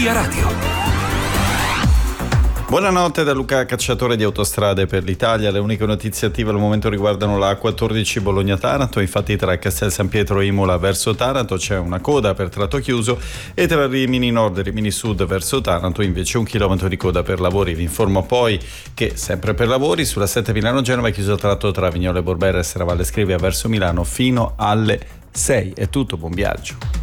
Via Radio. Buonanotte da Luca Cacciatore di Autostrade per l'Italia. Le uniche notizie attive al momento riguardano la A14 Bologna-Taranto. Infatti tra Castel San Pietro e Imola verso Taranto c'è una coda per tratto chiuso, e tra Rimini Nord e Rimini Sud verso Taranto invece 1 chilometro di coda per lavori. Vi informo poi che sempre per lavori sulla 7 Milano-Genova è chiuso il tratto tra Vignole Borbera e Serravalle Scrivia verso Milano fino alle 6. È tutto, buon viaggio.